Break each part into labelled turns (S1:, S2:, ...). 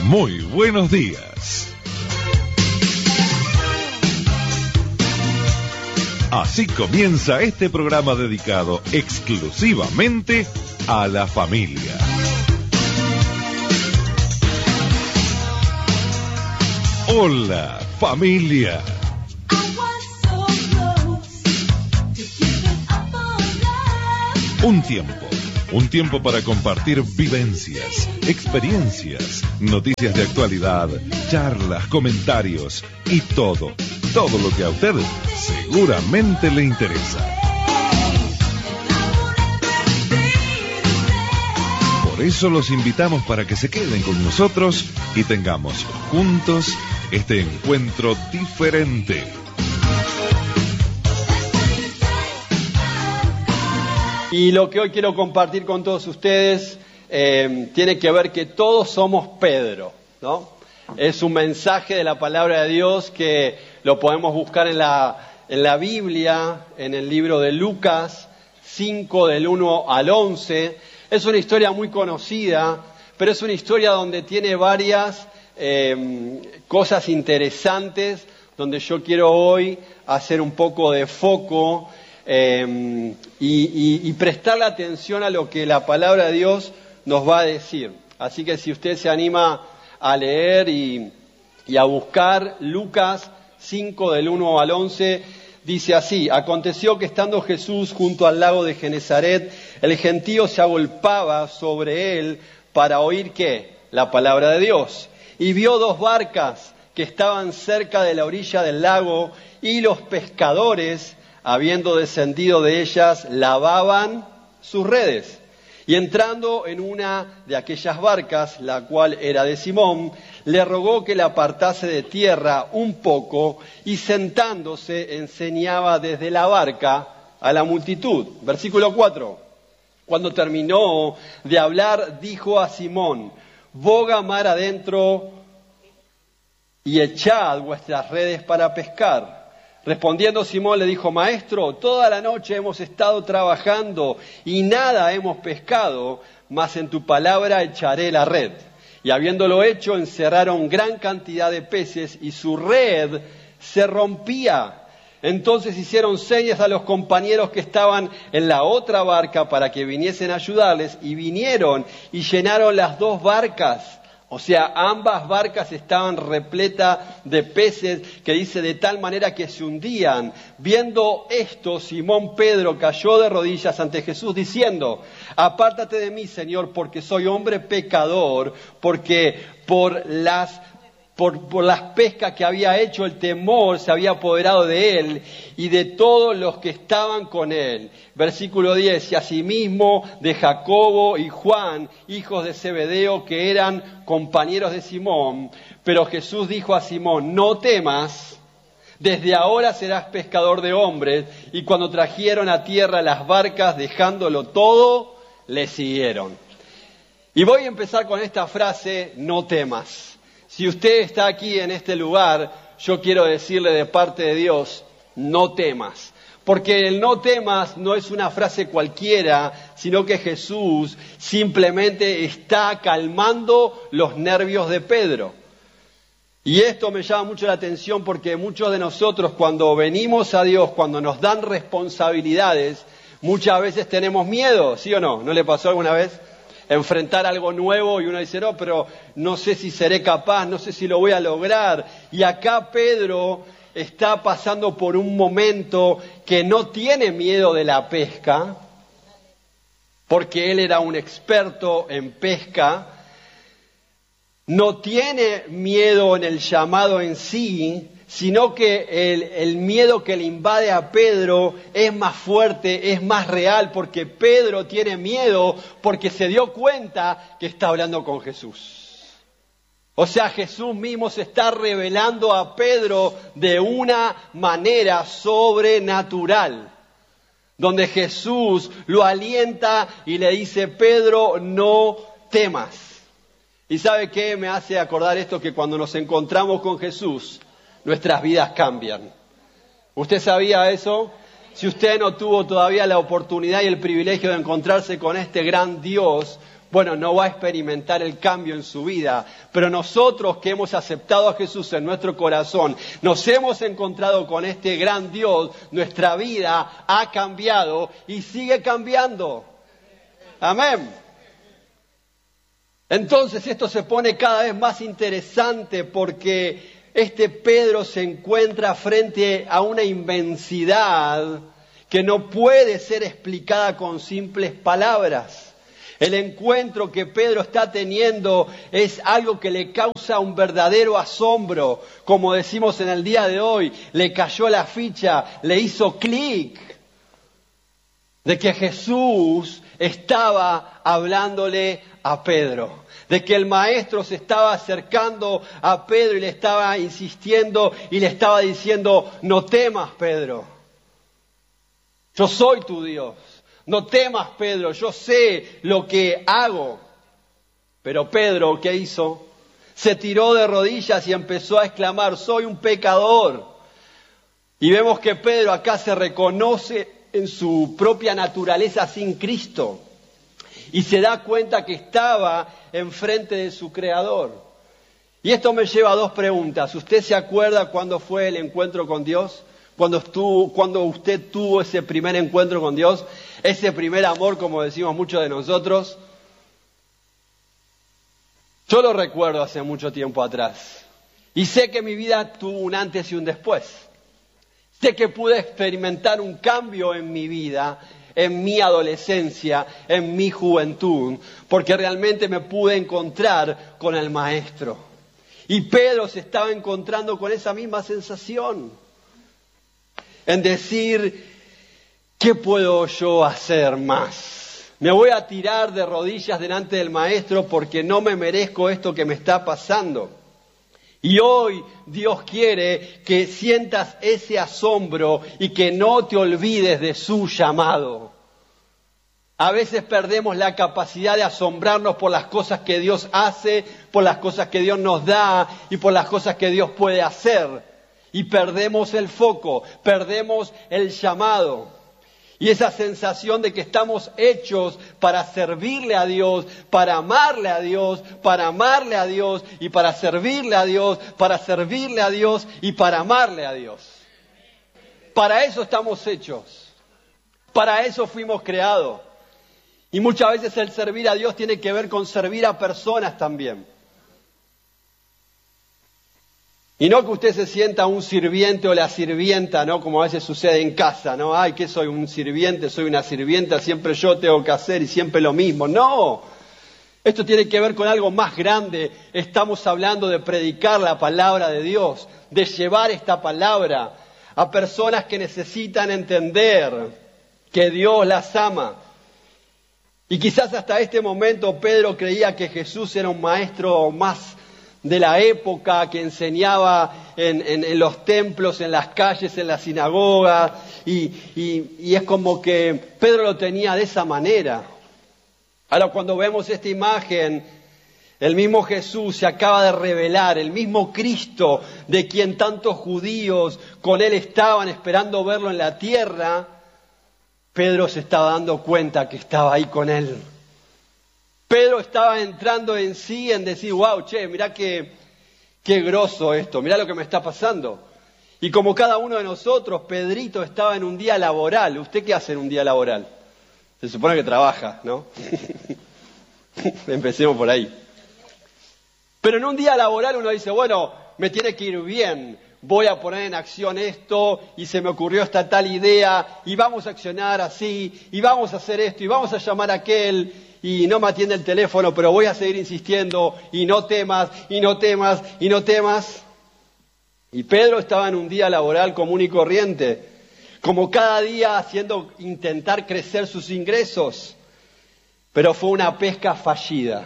S1: Muy buenos días. Así comienza este programa dedicado exclusivamente a la familia. Hola, familia. Un tiempo para compartir vivencias, experiencias, noticias de actualidad, charlas, comentarios y todo lo que a usted seguramente le interesa. Por eso los invitamos para que se queden con nosotros y tengamos juntos este encuentro diferente.
S2: Y lo que hoy quiero compartir con todos ustedes tiene que ver que todos somos Pedro, ¿no? Es un mensaje de la palabra de Dios que lo podemos buscar en la Biblia, en el libro de Lucas 5, del 1 al 11. Es una historia muy conocida, pero es una historia donde tiene varias cosas interesantes, donde yo quiero hoy hacer un poco de foco y prestarle atención a lo que la palabra de Dios nos va a decir. Así que si usted se anima a leer y a buscar Lucas 5 del 1 al 11, dice así: aconteció que estando Jesús junto al lago de Genezaret, el gentío se agolpaba sobre él para oír ¿qué? La palabra de Dios. Y vio dos barcas que estaban cerca de la orilla del lago, y los pescadores, habiendo descendido de ellas, lavaban sus redes. Y entrando en una de aquellas barcas, la cual era de Simón, le rogó que la apartase de tierra un poco, y sentándose enseñaba desde la barca a la multitud. Versículo 4. Cuando terminó de hablar, dijo a Simón: boga mar adentro y echad vuestras redes para pescar. Respondiendo Simón le dijo: Maestro, toda la noche hemos estado trabajando y nada hemos pescado, mas en tu palabra echaré la red. Y habiéndolo hecho, encerraron gran cantidad de peces y su red se rompía. Entonces hicieron señas a los compañeros que estaban en la otra barca para que viniesen a ayudarles, y vinieron y llenaron las dos barcas. O sea, ambas barcas estaban repletas de peces, que dice de tal manera que se hundían. Viendo esto, Simón Pedro cayó de rodillas ante Jesús diciendo: apártate de mí, Señor, porque soy hombre pecador, porque por las pescas que había hecho, el temor se había apoderado de él y de todos los que estaban con él. Versículo 10, y asimismo de Jacobo y Juan, hijos de Zebedeo, que eran compañeros de Simón. Pero Jesús dijo a Simón: no temas, desde ahora serás pescador de hombres. Y cuando trajeron a tierra las barcas, dejándolo todo, le siguieron. Y voy a empezar con esta frase: no temas. Si usted está aquí en este lugar, yo quiero decirle de parte de Dios: no temas. Porque el no temas no es una frase cualquiera, sino que Jesús simplemente está calmando los nervios de Pedro. Y esto me llama mucho la atención porque muchos de nosotros, cuando venimos a Dios, cuando nos dan responsabilidades, muchas veces tenemos miedo, ¿sí o no? ¿No le pasó alguna vez? Enfrentar algo nuevo y uno dice: no, pero no sé si seré capaz, no sé si lo voy a lograr. Y acá Pedro está pasando por un momento que no tiene miedo de la pesca, porque él era un experto en pesca. No tiene miedo en el llamado en sí, sino que el miedo que le invade a Pedro es más fuerte, es más real, porque Pedro tiene miedo porque se dio cuenta que está hablando con Jesús. O sea, Jesús mismo se está revelando a Pedro de una manera sobrenatural, donde Jesús lo alienta y le dice: Pedro, no temas. ¿Y sabe qué me hace acordar esto? Que cuando nos encontramos con Jesús, nuestras vidas cambian. ¿Usted sabía eso? Si usted no tuvo todavía la oportunidad y el privilegio de encontrarse con este gran Dios, bueno, no va a experimentar el cambio en su vida. Pero nosotros que hemos aceptado a Jesús en nuestro corazón, nos hemos encontrado con este gran Dios, nuestra vida ha cambiado y sigue cambiando. Amén. Entonces esto se pone cada vez más interesante porque este Pedro se encuentra frente a una inmensidad que no puede ser explicada con simples palabras. El encuentro que Pedro está teniendo es algo que le causa un verdadero asombro. Como decimos en el día de hoy, le cayó la ficha, le hizo clic de que Jesús estaba hablándole a Pedro, de que el maestro se estaba acercando a Pedro y le estaba insistiendo y le estaba diciendo, no temas, Pedro, yo soy tu Dios, no temas, Pedro, yo sé lo que hago. Pero Pedro, ¿qué hizo? Se tiró de rodillas y empezó a exclamar, soy un pecador. Y vemos que Pedro acá se reconoce en su propia naturaleza sin Cristo y se da cuenta que estaba enfrente de su Creador. Y esto me lleva a dos preguntas. ¿Usted se acuerda cuándo fue el encuentro con Dios? Cuando usted tuvo ese primer encuentro con Dios, ese primer amor, como decimos muchos de nosotros. Yo lo recuerdo hace mucho tiempo atrás y sé que mi vida tuvo un antes y un después. Sé que pude experimentar un cambio en mi vida, en mi adolescencia, en mi juventud, porque realmente me pude encontrar con el Maestro. Y Pedro se estaba encontrando con esa misma sensación, en decir, ¿qué puedo yo hacer más? Me voy a tirar de rodillas delante del Maestro porque no me merezco esto que me está pasando. Y hoy Dios quiere que sientas ese asombro y que no te olvides de su llamado. A veces perdemos la capacidad de asombrarnos por las cosas que Dios hace, por las cosas que Dios nos da y por las cosas que Dios puede hacer. Y perdemos el foco, perdemos el llamado. Y esa sensación de que estamos hechos para servirle a Dios, para amarle a Dios, para amarle a Dios y para servirle a Dios, para servirle a Dios y para amarle a Dios. Para eso estamos hechos. Para eso fuimos creados. Y muchas veces el servir a Dios tiene que ver con servir a personas también. Y no que usted se sienta un sirviente o la sirvienta, ¿no? Como a veces sucede en casa, ¿no? Ay, ¿qué soy? Un sirviente, soy una sirvienta, siempre yo tengo que hacer y siempre lo mismo. ¡No! Esto tiene que ver con algo más grande. Estamos hablando de predicar la palabra de Dios, de llevar esta palabra a personas que necesitan entender que Dios las ama. Y quizás hasta este momento Pedro creía que Jesús era un maestro más de la época, que enseñaba en los templos, en las calles, en las sinagogas, y es como que Pedro lo tenía de esa manera. Ahora cuando vemos esta imagen, el mismo Jesús se acaba de revelar, el mismo Cristo de quien tantos judíos con él estaban esperando verlo en la tierra, Pedro se estaba dando cuenta que estaba ahí con él. Pedro estaba entrando en sí, en decir, wow, mirá qué groso esto, mirá lo que me está pasando. Y como cada uno de nosotros, Pedrito estaba en un día laboral. ¿Usted qué hace en un día laboral? Se supone que trabaja, ¿no? Empecemos por ahí. Pero en un día laboral uno dice, bueno, me tiene que ir bien, voy a poner en acción esto, y se me ocurrió esta tal idea, y vamos a accionar así, y vamos a hacer esto, y vamos a llamar a aquel, y no me atiende el teléfono, pero voy a seguir insistiendo, y no temas, y no temas, y no temas. Y Pedro estaba en un día laboral común y corriente, como cada día intentar crecer sus ingresos, pero fue una pesca fallida.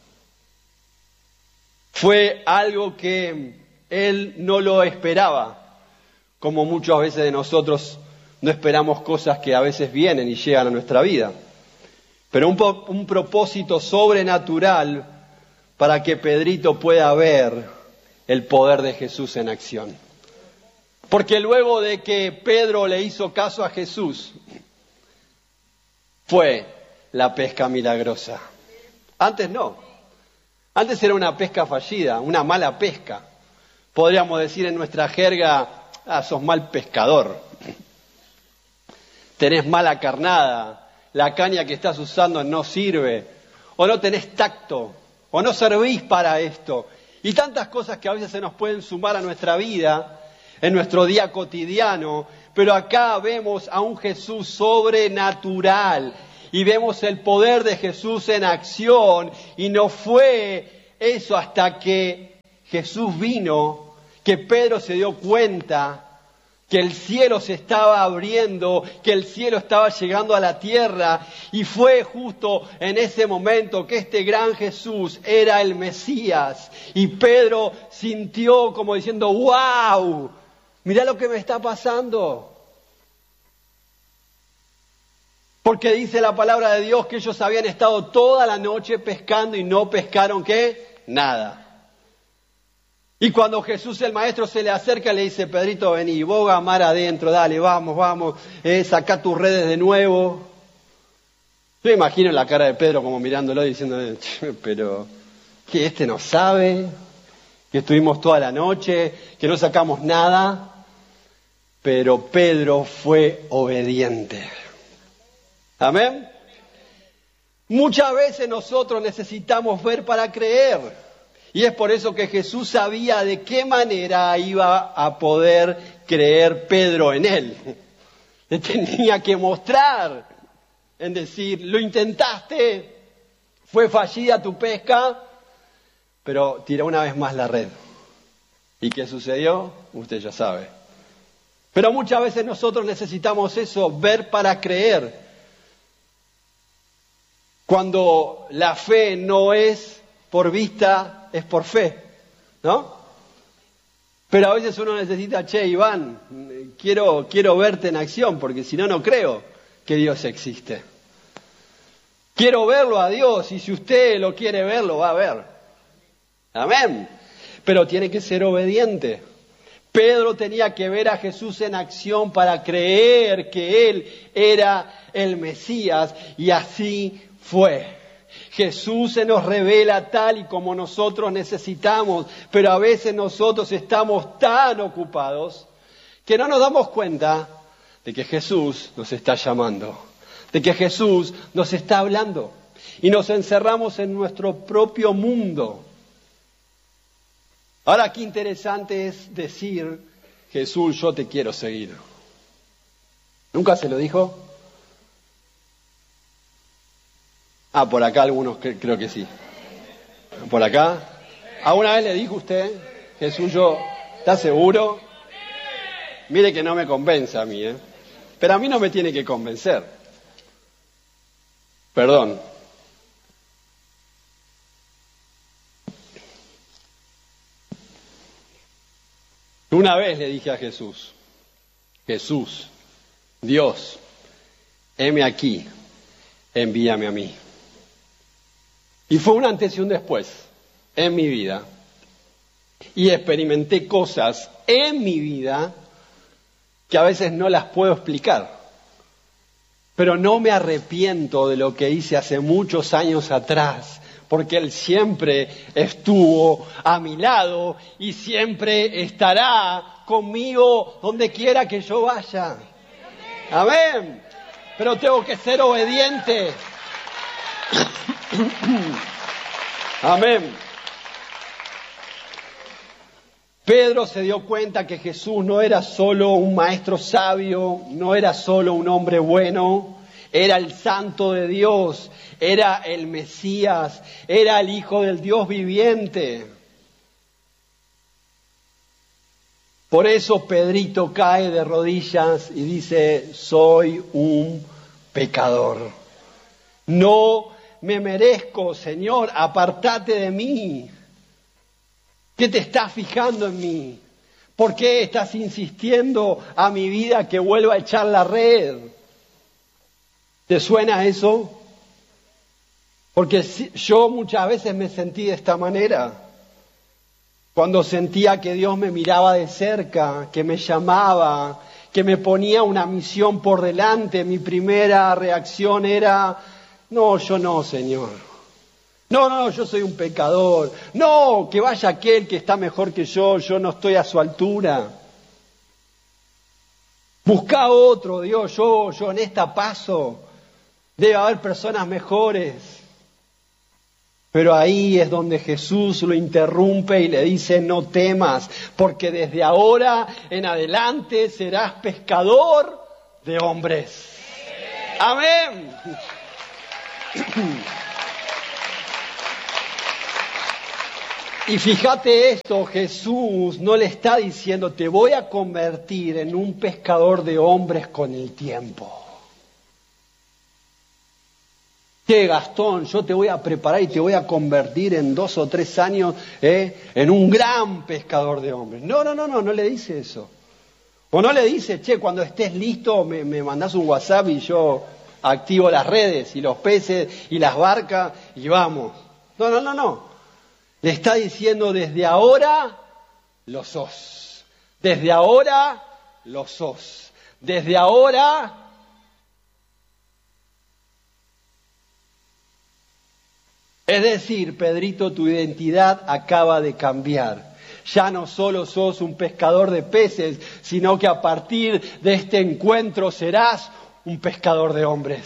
S2: Fue algo que él no lo esperaba, como muchas veces de nosotros no esperamos cosas que a veces vienen y llegan a nuestra vida. Pero un propósito sobrenatural para que Pedrito pueda ver el poder de Jesús en acción. Porque luego de que Pedro le hizo caso a Jesús, fue la pesca milagrosa. Antes no. Antes era una pesca fallida, una mala pesca. Podríamos decir en nuestra jerga, sos mal pescador. Tenés mala carnada, la caña que estás usando no sirve, o no tenés tacto, o no servís para esto. Y tantas cosas que a veces se nos pueden sumar a nuestra vida, en nuestro día cotidiano, pero acá vemos a un Jesús sobrenatural y vemos el poder de Jesús en acción, y no fue eso hasta que Jesús vino, que Pedro se dio cuenta que el cielo se estaba abriendo, que el cielo estaba llegando a la tierra, y fue justo en ese momento que este gran Jesús era el Mesías, y Pedro sintió como diciendo, ¡wow! Mirá lo que me está pasando. Porque dice la palabra de Dios que ellos habían estado toda la noche pescando y no pescaron, ¿qué? Nada. Y cuando Jesús el Maestro se le acerca, le dice, Pedrito, vení, boga mar adentro, dale, vamos, sacá tus redes de nuevo. Yo imagino la cara de Pedro como mirándolo diciendo, pero, ¿qué este no sabe? Que estuvimos toda la noche, que no sacamos nada. Pero Pedro fue obediente. Amén. Muchas veces nosotros necesitamos ver para creer. Y es por eso que Jesús sabía de qué manera iba a poder creer Pedro en él. Le tenía que mostrar, en decir, lo intentaste, fue fallida tu pesca, pero tirá una vez más la red. ¿Y qué sucedió? Usted ya sabe. Pero muchas veces nosotros necesitamos eso, ver para creer. Cuando la fe no es por vista, es por fe, ¿no? Pero a veces uno necesita, Iván, quiero verte en acción, porque si no, no creo que Dios existe. Quiero verlo a Dios, y si usted lo quiere ver, lo va a ver. Amén. Pero tiene que ser obediente. Pedro tenía que ver a Jesús en acción para creer que Él era el Mesías, y así fue. Jesús se nos revela tal y como nosotros necesitamos, pero a veces nosotros estamos tan ocupados que no nos damos cuenta de que Jesús nos está llamando, de que Jesús nos está hablando, y nos encerramos en nuestro propio mundo. Ahora, qué interesante es decir, Jesús, yo te quiero seguir. ¿Nunca se lo dijo? Por acá algunos creo que sí. ¿Por acá? ¿Alguna vez le dijo usted, Jesús, ¿estás seguro? Mire que no me convence a mí, Pero a mí no me tiene que convencer. Perdón. Una vez le dije a Jesús, Dios, heme aquí, envíame a mí. Y fue un antes y un después en mi vida. Y experimenté cosas en mi vida que a veces no las puedo explicar. Pero no me arrepiento de lo que hice hace muchos años atrás, porque Él siempre estuvo a mi lado y siempre estará conmigo donde quiera que yo vaya. Amén. Pero tengo que ser obediente. Amén. Pedro se dio cuenta que Jesús no era solo un maestro sabio, no era solo un hombre bueno, era el Santo de Dios, era el Mesías, era el Hijo del Dios viviente. Por eso Pedrito cae de rodillas y dice, soy un pecador. No me merezco, Señor, apartate de mí. ¿Qué te estás fijando en mí? ¿Por qué estás insistiendo a mi vida que vuelva a echar la red? ¿Te suena eso? Porque yo muchas veces me sentí de esta manera. Cuando sentía que Dios me miraba de cerca, que me llamaba, que me ponía una misión por delante, mi primera reacción era, no, yo no, Señor. No, yo soy un pecador. No, que vaya aquel que está mejor que yo no estoy a su altura. Busca otro, Dios, yo en esta paso. Debe haber personas mejores. Pero ahí es donde Jesús lo interrumpe y le dice, no temas, porque desde ahora en adelante serás pescador de hombres. Amén. Y fíjate esto, Jesús no le está diciendo, te voy a convertir en un pescador de hombres con el tiempo. Che, Gastón, yo te voy a preparar y te voy a convertir en 2 o 3 años en un gran pescador de hombres. No le dice eso. O no le dice, che, cuando estés listo me mandás un WhatsApp y yo activo las redes y los peces y las barcas y vamos. No. Le está diciendo, desde ahora lo sos. Desde ahora lo sos. Desde ahora... Es decir, Pedrito, tu identidad acaba de cambiar. Ya no solo sos un pescador de peces, sino que a partir de este encuentro serás un pescador de hombres.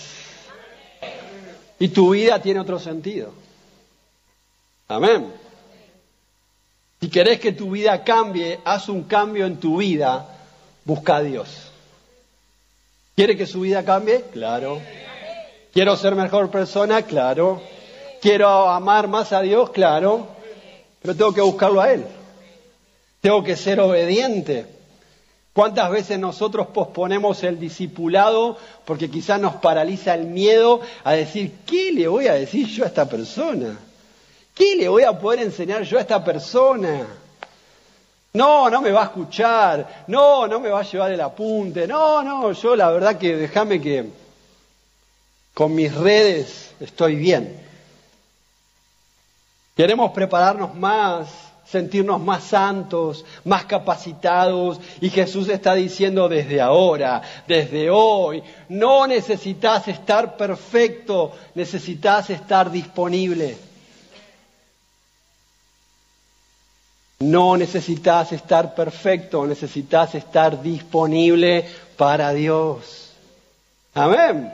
S2: Y tu vida tiene otro sentido. Amén. Si querés que tu vida cambie, haz un cambio en tu vida, busca a Dios. ¿Quiere que su vida cambie? Claro. ¿Quiero ser mejor persona? Claro. ¿Quiero amar más a Dios? Claro. Pero tengo que buscarlo a Él. Tengo que ser obediente. ¿Cuántas veces nosotros posponemos el discipulado porque quizás nos paraliza el miedo a decir, ¿qué le voy a decir yo a esta persona? ¿Qué le voy a poder enseñar yo a esta persona? No me va a escuchar. No me va a llevar el apunte. No, yo la verdad que déjame que con mis redes estoy bien. Queremos prepararnos más, sentirnos más santos, más capacitados. Y Jesús está diciendo desde ahora, desde hoy, no necesitas estar perfecto, necesitas estar disponible. No necesitas estar perfecto, necesitas estar disponible para Dios. Amén.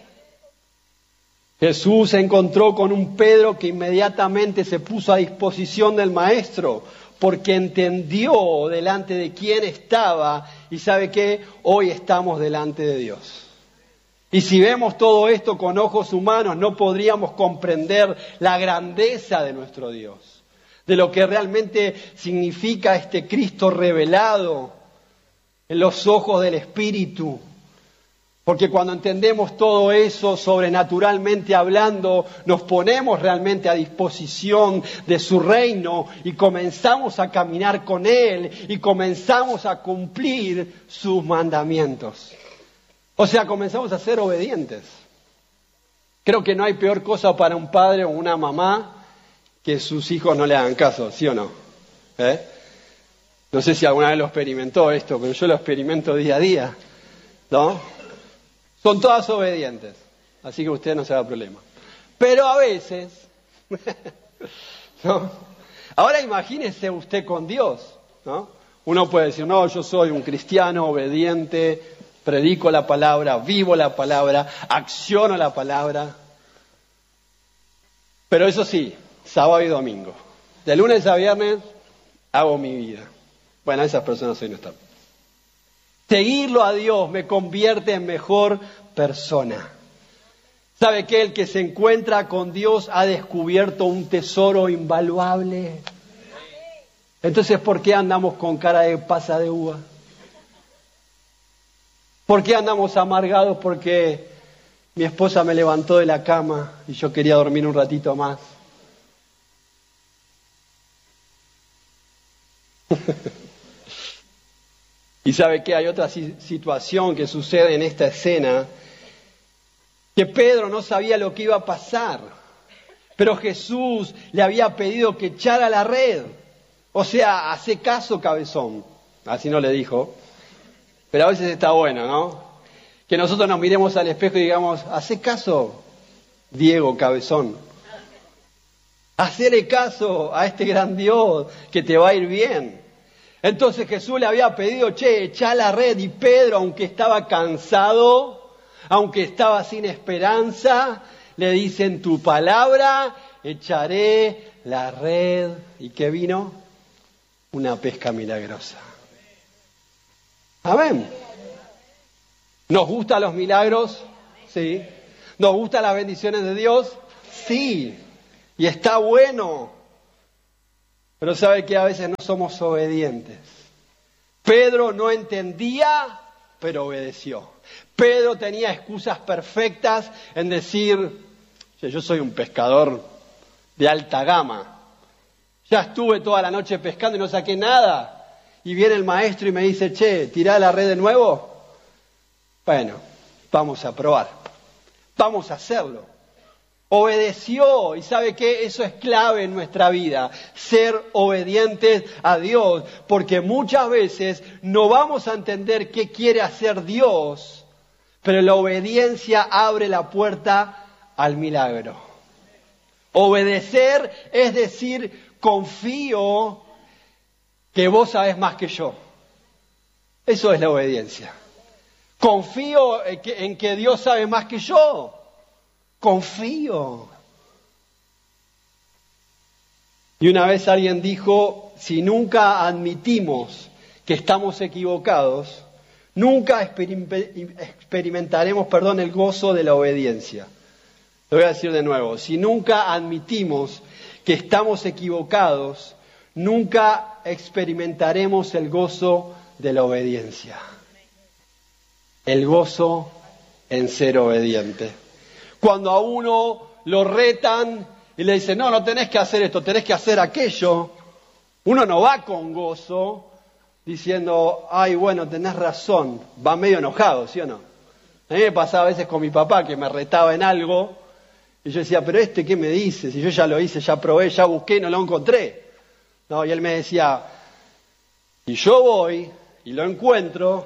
S2: Jesús se encontró con un Pedro que inmediatamente se puso a disposición del Maestro, porque entendió delante de quién estaba y sabe que hoy estamos delante de Dios. Y si vemos todo esto con ojos humanos, no podríamos comprender la grandeza de nuestro Dios, de lo que realmente significa este Cristo revelado en los ojos del Espíritu. Porque cuando entendemos todo eso, sobrenaturalmente hablando, nos ponemos realmente a disposición de su reino y comenzamos a caminar con Él y comenzamos a cumplir sus mandamientos. O sea, comenzamos a ser obedientes. Creo que no hay peor cosa para un padre o una mamá que sus hijos no le hagan caso, ¿sí o no? No sé si alguna vez lo experimentó esto, pero yo lo experimento día a día, ¿no? Son todas obedientes, así que usted no se haga problema. Pero a veces, ¿no? Ahora imagínese usted con Dios, ¿no? Uno puede decir, no, yo soy un cristiano obediente, predico la palabra, vivo la palabra, acciono la palabra. Pero eso sí, sábado y domingo. De lunes a viernes hago mi vida. Bueno, esas personas hoy no están. Seguirlo a Dios me convierte en mejor persona. ¿Sabe qué? El que se encuentra con Dios ha descubierto un tesoro invaluable. Entonces, ¿por qué andamos con cara de pasa de uva? ¿Por qué andamos amargados? Porque mi esposa me levantó de la cama y yo quería dormir un ratito más. Y sabe que hay otra situación que sucede en esta escena, que Pedro no sabía lo que iba a pasar, pero Jesús le había pedido que echara la red. O sea, hace caso, cabezón. Así no le dijo, pero a veces está bueno, ¿no? Que nosotros nos miremos al espejo y digamos, hace caso, Diego, cabezón. Hacele caso a este gran Dios que te va a ir bien. Entonces Jesús le había pedido, echá la red, y Pedro, aunque estaba cansado, aunque estaba sin esperanza, le dice, en tu palabra echaré la red. ¿Y qué vino? Una pesca milagrosa. Amén. ¿Nos gustan los milagros? Sí. ¿Nos gustan las bendiciones de Dios? Sí. Y está bueno. Pero sabe que a veces no somos obedientes. Pedro no entendía, pero obedeció. Pedro tenía excusas perfectas en decir, yo soy un pescador de alta gama. Ya estuve toda la noche pescando y no saqué nada. Y viene el maestro y me dice, ¿tirá la red de nuevo? Bueno, vamos a probar. Vamos a hacerlo. Obedeció, y ¿sabe qué? Eso es clave en nuestra vida, ser obedientes a Dios, porque muchas veces no vamos a entender qué quiere hacer Dios, pero la obediencia abre la puerta al milagro. Obedecer es decir, confío que vos sabés más que yo. Eso es la obediencia. Confío en que Dios sabe más que yo. Confío. Y una vez alguien dijo, si nunca admitimos que estamos equivocados, nunca experimentaremos, el gozo de la obediencia. Lo voy a decir de nuevo, si nunca admitimos que estamos equivocados, nunca experimentaremos el gozo de la obediencia. El gozo en ser obediente. Cuando a uno lo retan y le dicen, no tenés que hacer esto, tenés que hacer aquello, uno no va con gozo diciendo, ay, bueno, tenés razón, va medio enojado, ¿sí o no? A mí me pasaba a veces con mi papá que me retaba en algo y yo decía, pero ¿qué me dice? Si yo ya lo hice, ya probé, ya busqué y no lo encontré. No, y él me decía, si yo voy y lo encuentro,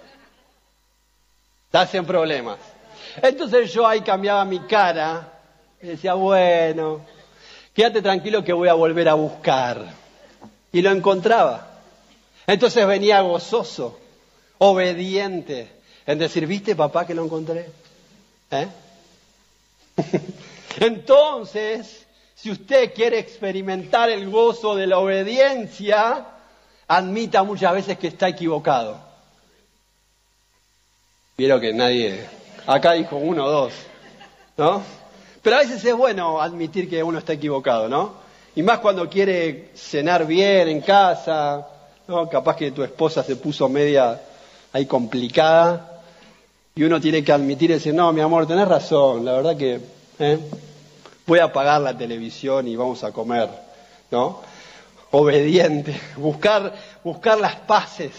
S2: te hacen problemas. Entonces yo ahí cambiaba mi cara y decía, bueno, quédate tranquilo que voy a volver a buscar. Y lo encontraba. Entonces venía gozoso, obediente, en decir, ¿viste, papá, que lo encontré? Entonces, si usted quiere experimentar el gozo de la obediencia, admita muchas veces que está equivocado. Vieron que nadie... Acá dijo 1 o 2, ¿no? Pero a veces es bueno admitir que uno está equivocado, ¿no? Y más cuando quiere cenar bien en casa, ¿no? Capaz que tu esposa se puso media ahí complicada y uno tiene que admitir y decir, no, mi amor, tenés razón, la verdad que voy a apagar la televisión y vamos a comer, ¿no? Obediente, buscar las paces.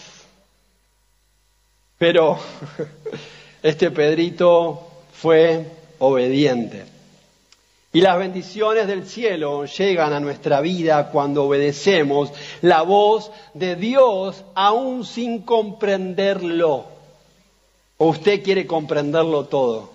S2: Pero este Pedrito fue obediente. Y las bendiciones del cielo llegan a nuestra vida cuando obedecemos la voz de Dios aún sin comprenderlo. ¿O usted quiere comprenderlo todo?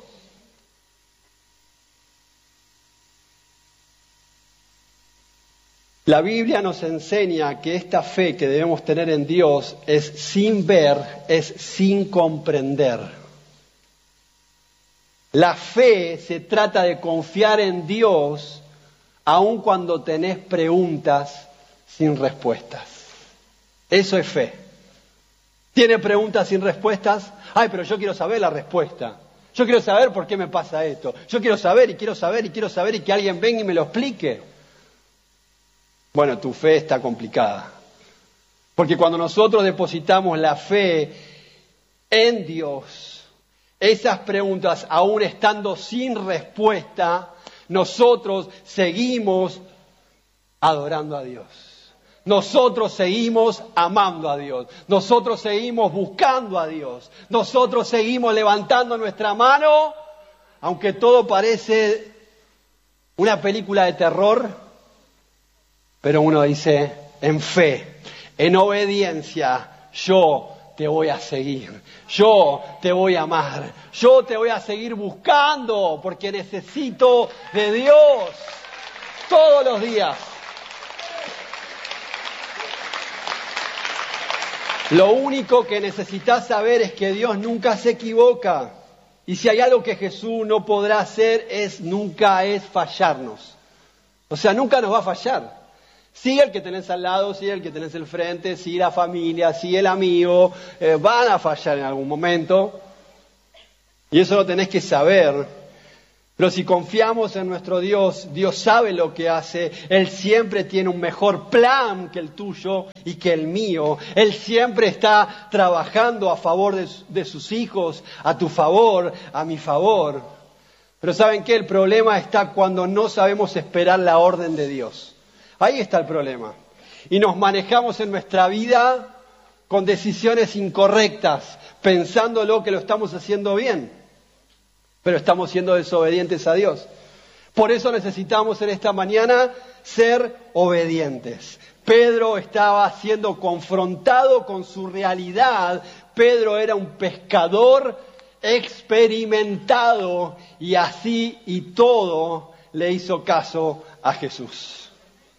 S2: La Biblia nos enseña que esta fe que debemos tener en Dios es sin ver, es sin comprender. La fe se trata de confiar en Dios aun cuando tenés preguntas sin respuestas. Eso es fe. ¿Tiene preguntas sin respuestas? Ay, pero yo quiero saber la respuesta. Yo quiero saber por qué me pasa esto. Yo quiero saber y quiero saber y quiero saber y que alguien venga y me lo explique. Bueno, tu fe está complicada. Porque cuando nosotros depositamos la fe en Dios, esas preguntas, aún estando sin respuesta, nosotros seguimos adorando a Dios. Nosotros seguimos amando a Dios. Nosotros seguimos buscando a Dios. Nosotros seguimos levantando nuestra mano, aunque todo parece una película de terror, pero uno dice, en fe, en obediencia, yo te voy a seguir, yo te voy a amar, yo te voy a seguir buscando porque necesito de Dios. Todos los días. Lo único que necesitas saber es que Dios nunca se equivoca. Y si hay algo que Jesús no podrá hacer nunca es fallarnos. O sea, nunca nos va a fallar. Sí el que tenés al lado, sí el que tenés al frente, sí la familia, sí el amigo, van a fallar en algún momento. Y eso lo tenés que saber. Pero si confiamos en nuestro Dios, Dios sabe lo que hace. Él siempre tiene un mejor plan que el tuyo y que el mío. Él siempre está trabajando a favor de sus hijos, a tu favor, a mi favor. Pero ¿saben qué? El problema está cuando no sabemos esperar la orden de Dios. Ahí está el problema. Y nos manejamos en nuestra vida con decisiones incorrectas, pensándolo que lo estamos haciendo bien. Pero estamos siendo desobedientes a Dios. Por eso necesitamos en esta mañana ser obedientes. Pedro estaba siendo confrontado con su realidad. Pedro era un pescador experimentado y así y todo le hizo caso a Jesús.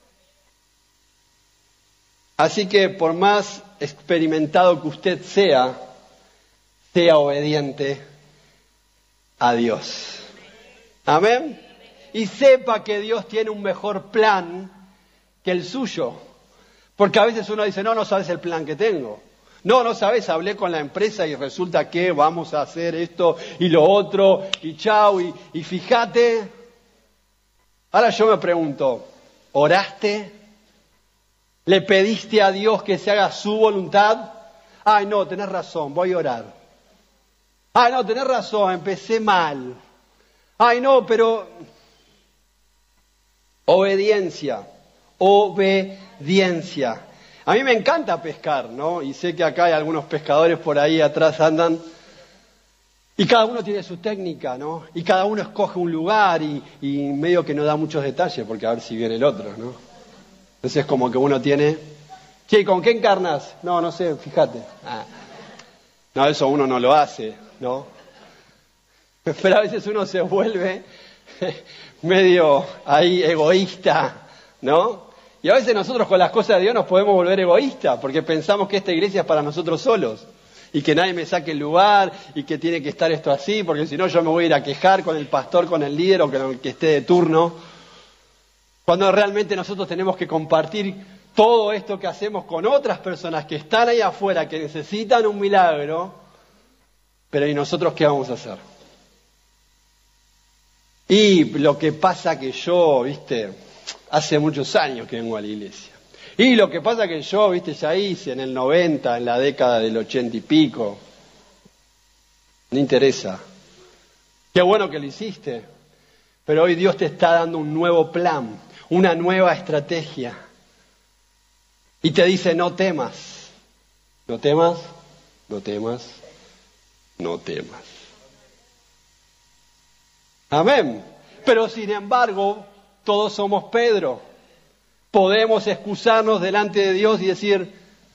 S2: Así que por más experimentado que usted sea obediente a Dios. Amén. Y sepa que Dios tiene un mejor plan que el suyo. Porque a veces uno dice, no sabes el plan que tengo. No sabes, hablé con la empresa y resulta que vamos a hacer esto y lo otro y chau y fíjate. Ahora yo me pregunto, ¿oraste? ¿Le pediste a Dios que se haga su voluntad? Ay, no, tenés razón, voy a orar. Ay, no, tenés razón, empecé mal. Ay, no, pero... Obediencia. A mí me encanta pescar, ¿no? Y sé que acá hay algunos pescadores por ahí atrás andan. Y cada uno tiene su técnica, ¿no? Y cada uno escoge un lugar y medio que no da muchos detalles porque a ver si viene el otro, ¿no? Entonces es como que uno tiene... Che, ¿con qué encarnas? No sé, fíjate. No, eso uno no lo hace, ¿no? Pero a veces uno se vuelve medio ahí egoísta, ¿no? Y a veces nosotros con las cosas de Dios nos podemos volver egoístas porque pensamos que esta iglesia es para nosotros solos y que nadie me saque el lugar y que tiene que estar esto así porque si no yo me voy a ir a quejar con el pastor, con el líder o con el que esté de turno. Cuando realmente nosotros tenemos que compartir todo esto que hacemos con otras personas que están ahí afuera, que necesitan un milagro, pero ¿y nosotros qué vamos a hacer? Y lo que pasa que yo, hace muchos años que vengo a la iglesia. Y lo que pasa que yo, ya hice en el 90, en la década del 80 y pico. No interesa. Qué bueno que lo hiciste, pero hoy Dios te está dando un nuevo plan, una nueva estrategia. Y te dice, no temas. No temas, no temas, no temas. Amén. Pero sin embargo, todos somos Pedro. Podemos excusarnos delante de Dios y decir,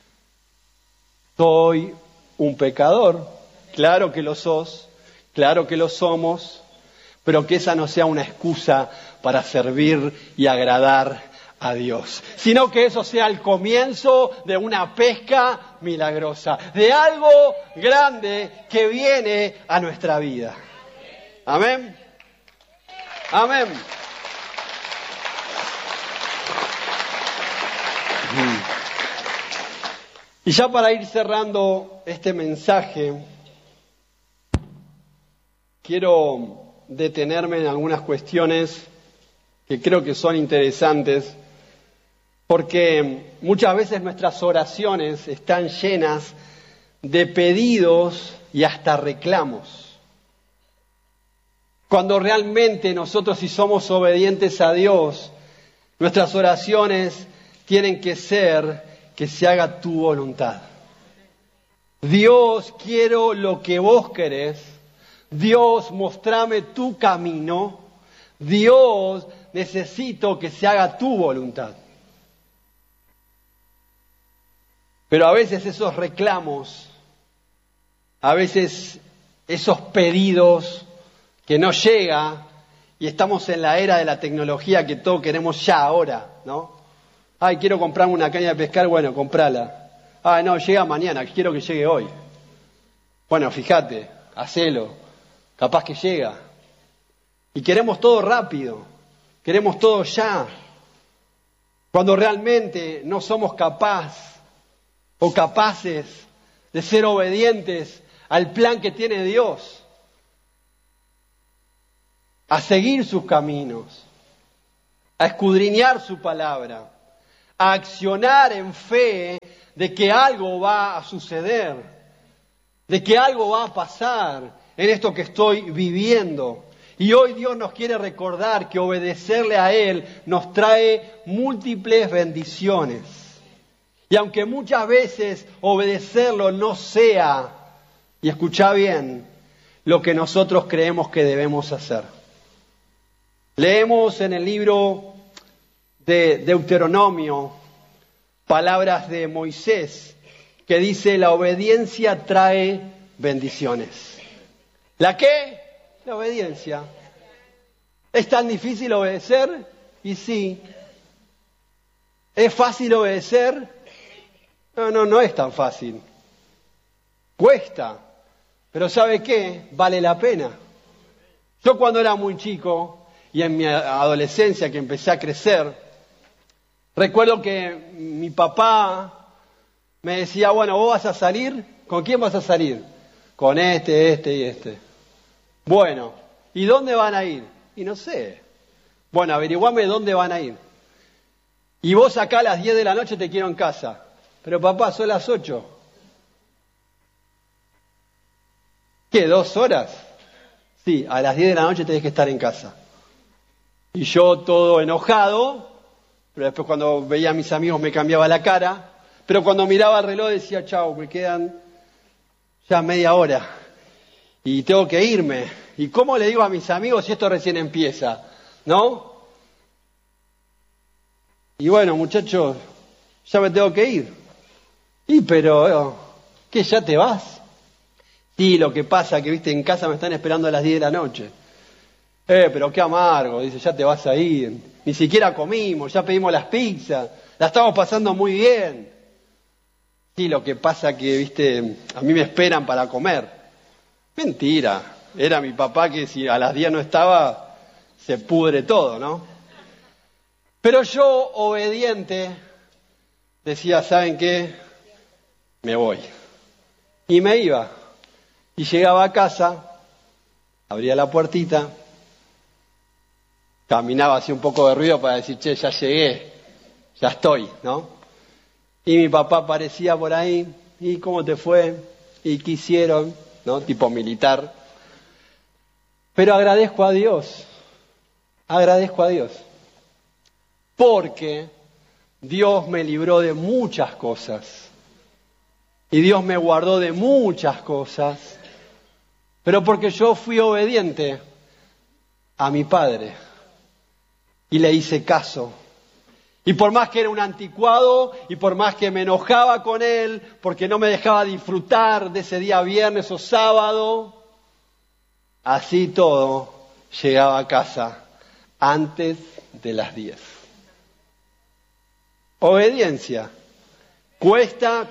S2: soy un pecador. Claro que lo sos, claro que lo somos, pero que esa no sea una excusa para servir y agradar a Dios, sino que eso sea el comienzo de una pesca milagrosa, de algo grande que viene a nuestra vida. Amén. Amén. Y ya para ir cerrando este mensaje, quiero detenerme en algunas cuestiones que creo que son interesantes, porque muchas veces nuestras oraciones están llenas de pedidos y hasta reclamos. Cuando realmente nosotros, si somos obedientes a Dios, nuestras oraciones tienen que ser que se haga tu voluntad. Dios, quiero lo que vos querés. Dios, mostrame tu camino. Dios, necesito que se haga tu voluntad. Pero a veces esos reclamos, a veces esos pedidos que no llega y estamos en la era de la tecnología que todo queremos ya ahora, ¿no? Ay, quiero comprarme una caña de pescar, bueno, comprala. Ay, no, llega mañana, quiero que llegue hoy. Bueno, fíjate, hacelo, capaz que llega. Y queremos todo rápido, queremos todo ya. Cuando realmente no somos capaces de ser obedientes al plan que tiene Dios, a seguir sus caminos, a escudriñar su palabra, a accionar en fe de que algo va a suceder, de que algo va a pasar en esto que estoy viviendo. Y hoy Dios nos quiere recordar que obedecerle a Él nos trae múltiples bendiciones. Y aunque muchas veces obedecerlo no sea, y escuchá bien, lo que nosotros creemos que debemos hacer. Leemos en el libro de Deuteronomio palabras de Moisés que dice: la obediencia trae bendiciones. ¿La qué? La obediencia. ¿Es tan difícil obedecer? Y sí. ¿Es fácil obedecer? No es tan fácil. Cuesta. Pero ¿sabe qué? Vale la pena. Yo cuando era muy chico y en mi adolescencia que empecé a crecer, recuerdo que mi papá me decía: bueno, ¿vos vas a salir? ¿Con quién vas a salir? Con este y este. Bueno, ¿y dónde van a ir? Y no sé. Bueno, averiguame dónde van a ir. Y vos acá a las 10 de la noche te quiero en casa. Pero papá, son las 8. ¿Qué, 2 horas? Sí, a las 10 de la noche tenés que estar en casa. Y yo todo enojado, pero después cuando veía a mis amigos me cambiaba la cara, pero cuando miraba el reloj decía: chau, me quedan ya media hora y tengo que irme. ¿Y cómo le digo a mis amigos si esto recién empieza? ¿No? Y bueno, muchachos, ya me tengo que ir. Y pero, ¿qué, ya te vas? Sí, lo que pasa que, viste, en casa me están esperando a las 10 de la noche. Pero qué amargo, dice, ya te vas a ir. Ni siquiera comimos, ya pedimos las pizzas, la estamos pasando muy bien. Sí, lo que pasa que, viste, a mí me esperan para comer. Mentira, era mi papá que si a las 10 no estaba, se pudre todo, ¿no? Pero yo, obediente, decía: ¿saben qué? Me voy. Y me iba. Y llegaba a casa, abría la puertita, caminaba así un poco de ruido para decir: che, ya llegué, ya estoy, ¿no? Y mi papá aparecía por ahí: ¿y cómo te fue? ¿Y qué hicieron? ¿No? Tipo militar. Pero agradezco a Dios, porque Dios me libró de muchas cosas. Y Dios me guardó de muchas cosas, pero porque yo fui obediente a mi padre y le hice caso. Y por más que era un anticuado y por más que me enojaba con él porque no me dejaba disfrutar de ese día viernes o sábado, así todo llegaba a casa antes de las 10. Obediencia. Cuesta.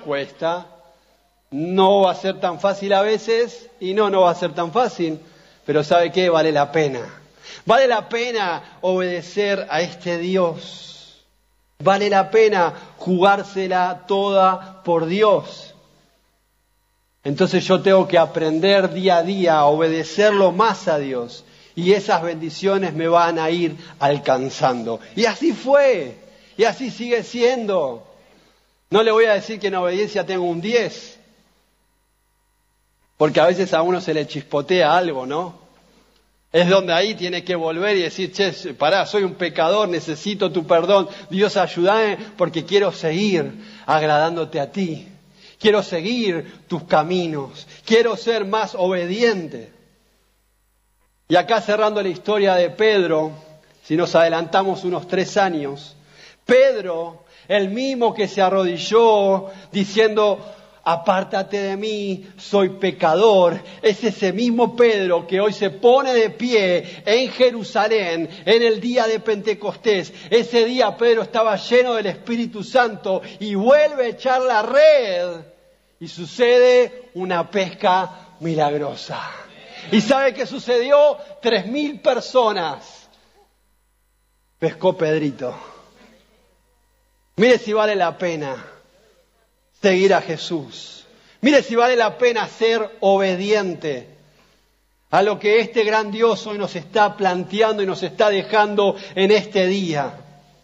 S2: No va a ser tan fácil a veces y no va a ser tan fácil, pero ¿sabe qué? Vale la pena. Vale la pena obedecer a este Dios. Vale la pena jugársela toda por Dios. Entonces yo tengo que aprender día a día a obedecerlo más a Dios y esas bendiciones me van a ir alcanzando. Y así fue, y así sigue siendo. No le voy a decir que en obediencia tengo un 10. Porque a veces a uno se le chispotea algo, ¿no? Es donde ahí tiene que volver y decir: che, pará, soy un pecador, necesito tu perdón. Dios, ayúdame porque quiero seguir agradándote a ti. Quiero seguir tus caminos. Quiero ser más obediente. Y acá cerrando la historia de Pedro, si nos adelantamos unos 3 años, Pedro, el mismo que se arrodilló diciendo: apártate de mí, soy pecador. Es ese mismo Pedro que hoy se pone de pie en Jerusalén en el día de Pentecostés. Ese día Pedro estaba lleno del Espíritu Santo y vuelve a echar la red y sucede una pesca milagrosa. ¿Y sabe qué sucedió? 3.000 personas pescó Pedrito. Mire si vale la pena seguir a Jesús. Mire si vale la pena ser obediente a lo que este gran Dios hoy nos está planteando y nos está dejando en este día.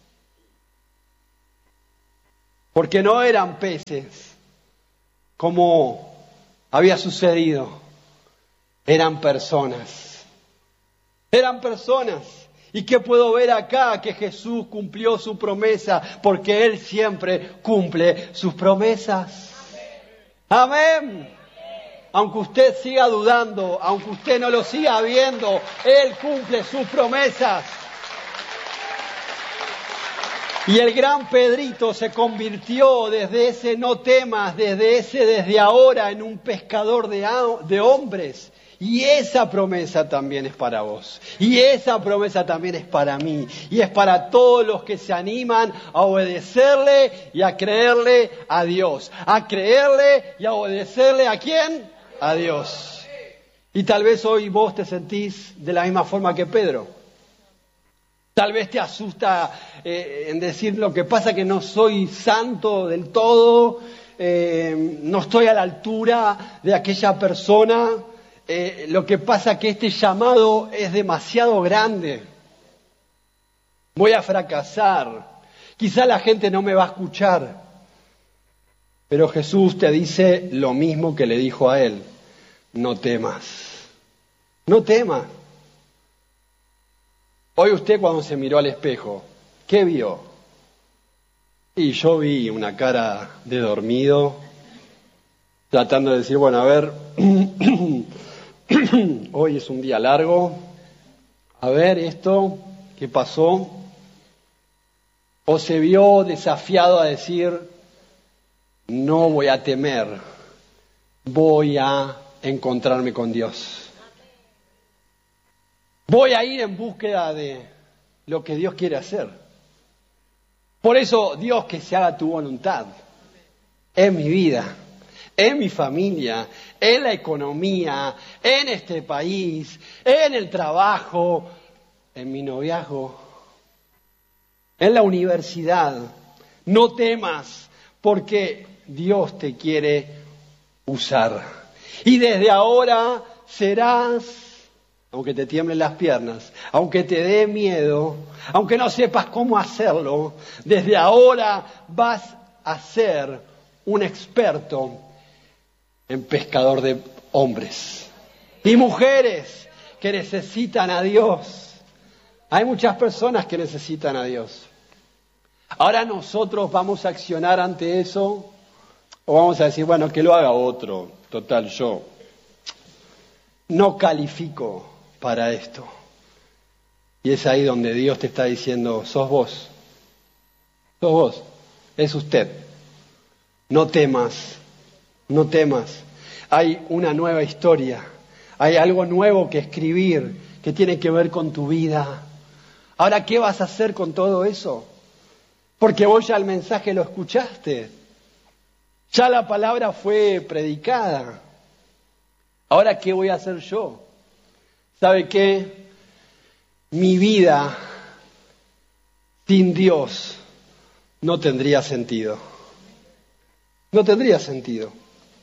S2: Porque no eran peces como había sucedido, eran personas. Eran personas. ¿Y qué puedo ver acá? Que Jesús cumplió su promesa, porque Él siempre cumple sus promesas. Amén. Aunque usted siga dudando, aunque usted no lo siga viendo, Él cumple sus promesas. Y el gran Pedrito se convirtió desde ese no temas, desde ahora, en un pescador de hombres. Y esa promesa también es para vos. Y esa promesa también es para mí. Y es para todos los que se animan a obedecerle y a creerle a Dios. A creerle y a obedecerle ¿a quién? A Dios. Y tal vez hoy vos te sentís de la misma forma que Pedro. Tal vez te asusta en decir lo que pasa que no soy santo del todo. No estoy a la altura de aquella persona. Lo que pasa que este llamado es demasiado grande. Voy a fracasar. Quizá la gente no me va a escuchar. Pero Jesús te dice lo mismo que le dijo a él. No temas. No temas. Hoy usted cuando se miró al espejo, ¿qué vio? Y yo vi una cara de dormido, tratando de decir, bueno, a ver... Hoy es un día largo. A ver esto, ¿qué pasó? O se vio desafiado a decir, no voy a temer, voy a encontrarme con Dios. Voy a ir en búsqueda de lo que Dios quiere hacer. Por eso, Dios, que se haga tu voluntad en mi vida, en mi familia, en la economía, en este país, en el trabajo, en mi noviazgo, en la universidad. No temas, porque Dios te quiere usar. Y desde ahora serás, aunque te tiemblen las piernas, aunque te dé miedo, aunque no sepas cómo hacerlo, desde ahora vas a ser un experto en pescador de hombres y mujeres que necesitan a Dios. Hay muchas personas que necesitan a Dios. Ahora nosotros vamos a accionar ante eso o vamos a decir, bueno, que lo haga otro. Total, yo no califico para esto. Y es ahí donde Dios te está diciendo, sos vos. Sos vos. Es usted. No temas. No temas, hay una nueva historia, hay algo nuevo que escribir que tiene que ver con tu vida. Ahora, ¿qué vas a hacer con todo eso? Porque vos ya el mensaje lo escuchaste, ya la palabra fue predicada. Ahora, ¿qué voy a hacer yo? ¿Sabe qué? Mi vida sin Dios no tendría sentido. No tendría sentido.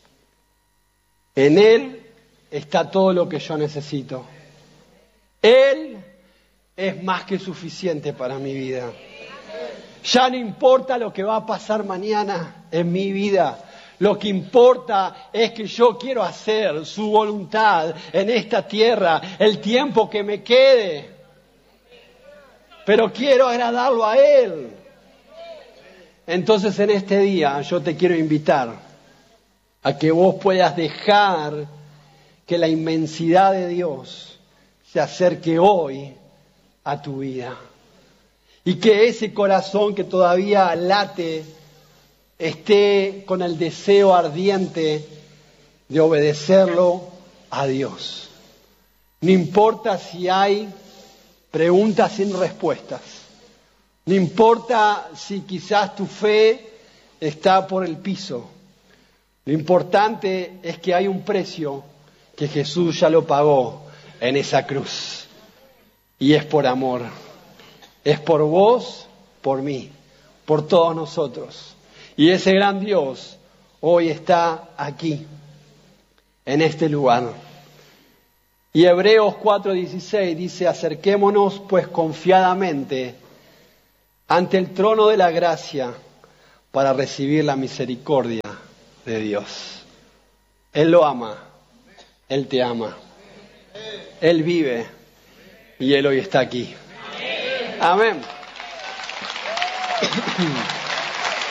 S2: En Él está todo lo que yo necesito. Él es más que suficiente para mi vida. Ya no importa lo que va a pasar mañana en mi vida. Lo que importa es que yo quiero hacer su voluntad en esta tierra, el tiempo que me quede. Pero quiero agradarlo a Él. Entonces en este día yo te quiero invitar a que vos puedas dejar que la inmensidad de Dios se acerque hoy a tu vida. Y que ese corazón que todavía late esté con el deseo ardiente de obedecerlo a Dios. No importa si hay preguntas sin respuestas. No importa si quizás tu fe está por el piso. Lo importante es que hay un precio que Jesús ya lo pagó en esa cruz. Y es por amor. Es por vos, por mí, por todos nosotros. Y ese gran Dios hoy está aquí, en este lugar. Y Hebreos 4:16 dice: acerquémonos pues confiadamente ante el trono de la gracia para recibir la misericordia de Dios. Él lo ama, Él te ama, Él vive y Él hoy está aquí. Amén.